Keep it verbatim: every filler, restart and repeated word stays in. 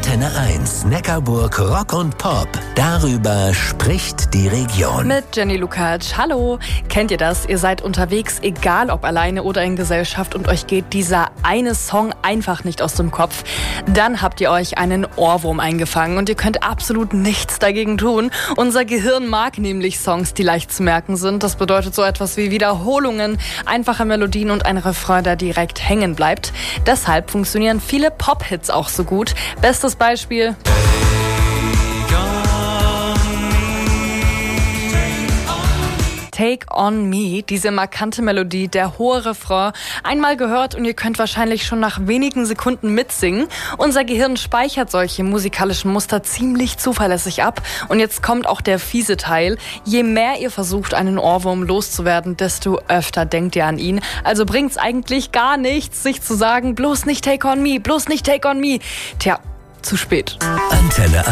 Antenne eins, Neckarburg Rock und Pop. Darüber spricht die Region. Mit Jenny Lukacs. Hallo. Kennt ihr das? Ihr seid unterwegs, egal ob alleine oder in Gesellschaft, und euch geht dieser eine Song einfach nicht aus dem Kopf. Dann habt ihr euch einen Ohrwurm eingefangen und ihr könnt absolut nichts dagegen tun. Unser Gehirn mag nämlich Songs, die leicht zu merken sind. Das bedeutet so etwas wie Wiederholungen, einfache Melodien und ein Refrain, der direkt hängen bleibt. Deshalb funktionieren viele Pop-Hits auch so gut. Bestes Beispiel: Take on Me, diese markante Melodie, der hohe Refrain, einmal gehört und ihr könnt wahrscheinlich schon nach wenigen Sekunden mitsingen. Unser Gehirn speichert solche musikalischen Muster ziemlich zuverlässig ab. Und jetzt kommt auch der fiese Teil. Je mehr ihr versucht, einen Ohrwurm loszuwerden, desto öfter denkt ihr an ihn. Also bringt's eigentlich gar nichts, sich zu sagen, bloß nicht Take on Me, bloß nicht Take on Me. Tja, zu spät. Antenne